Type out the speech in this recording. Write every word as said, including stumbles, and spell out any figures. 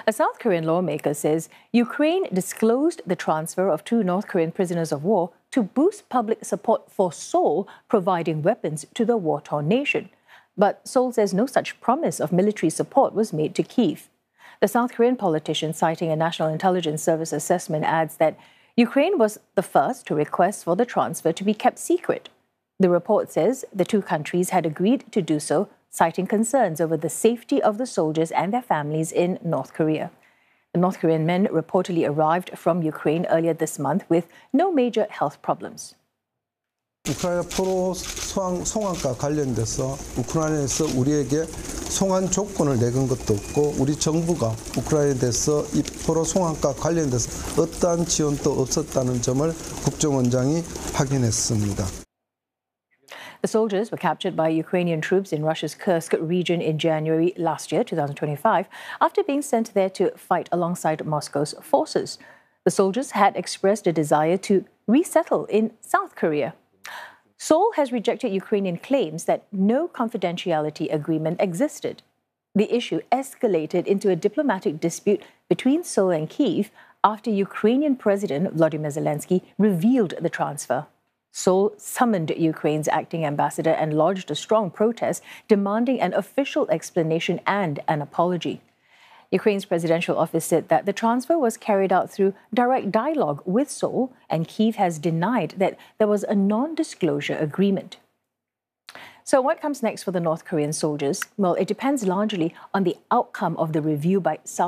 A South Korean lawmaker says Ukraine disclosed the transfer of two North Korean prisoners of war to boost public support for Seoul providing weapons to the war-torn nation. But Seoul says no such promise of military support was made to Kyiv. The South Korean politician, citing a National Intelligence Service assessment, adds that Ukraine was the first to request for the transfer to be kept secret. The report says the two countries had agreed to do so, citing concerns over the safety of the soldiers and their families in North Korea. The North Korean men reportedly arrived from Ukraine earlier this month with no major health problems. 우크라이나 포로 소환, 송환과 관련돼서 우크라이나에서 우리에게 송환 조건을 내건 것도 없고 우리 정부가 우크라이나에 대해서 이 포로 송환과 관련돼서 어떠한 지원도 없었다는 점을 국정원장이 확인했습니다. The soldiers were captured by Ukrainian troops in Russia's Kursk region in January last year, twenty twenty-five, after being sent there to fight alongside Moscow's forces. The soldiers had expressed a desire to resettle in South Korea. Seoul has rejected Ukrainian claims that no confidentiality agreement existed. The issue escalated into a diplomatic dispute between Seoul and Kyiv after Ukrainian President Volodymyr Zelensky revealed the transfer. Seoul summoned Ukraine's acting ambassador and lodged a strong protest demanding an official explanation and an apology. Ukraine's presidential office said that the transfer was carried out through direct dialogue with Seoul, and Kyiv has denied that there was a non-disclosure agreement. So what comes next for the North Korean soldiers? Well, it depends largely on the outcome of the review by South